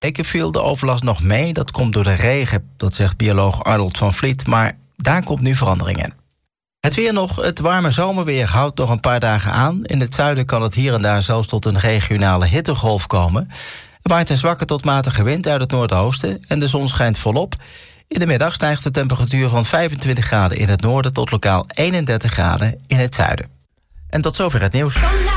weken viel de overlast nog mee. Dat komt door de regen, dat zegt bioloog Arnold van Vliet. Maar daar komt nu verandering in. Het weer nog. Het warme zomerweer houdt nog een paar dagen aan. In het zuiden kan het hier en daar zelfs tot een regionale hittegolf komen. Er waait een zwakke tot matige wind uit het noordoosten en de zon schijnt volop. In de middag stijgt de temperatuur van 25 graden in het noorden tot lokaal 31 graden in het zuiden. En tot zover het nieuws.